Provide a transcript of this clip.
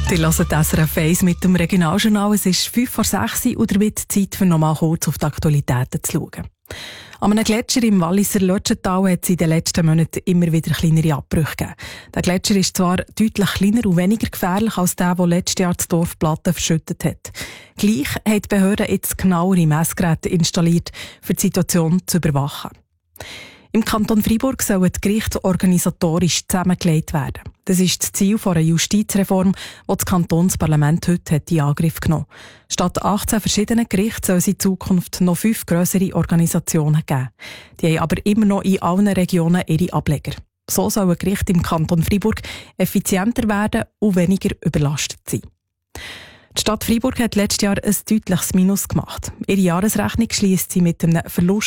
Ihr hört SRF 1 mit dem Regionaljournal. Es ist 5:06 und damit Zeit, für noch mal kurz auf die Aktualitäten zu schauen. An einem Gletscher im Walliser Lötschental hat es in den letzten Monaten immer wieder kleinere Abbrüche gegeben. Der Gletscher ist zwar deutlich kleiner und weniger gefährlich als der letztes Jahr das Dorf Platten verschüttet hat. Gleich haben die Behörden jetzt genauere Messgeräte installiert, um die Situation zu überwachen. Im Kanton Freiburg sollen die Gerichte organisatorisch zusammengelegt werden. Das ist das Ziel einer Justizreform, die das Kantonsparlament heute in Angriff genommen hat. Statt 18 verschiedenen Gerichten soll es in Zukunft noch 5 grössere Organisationen geben. Die haben aber immer noch in allen Regionen ihre Ableger. So sollen Gerichte im Kanton Freiburg effizienter werden und weniger überlastet sein. Die Stadt Freiburg hat letztes Jahr ein deutliches Minus gemacht. Ihre Jahresrechnung schliesst sie mit einem Verlust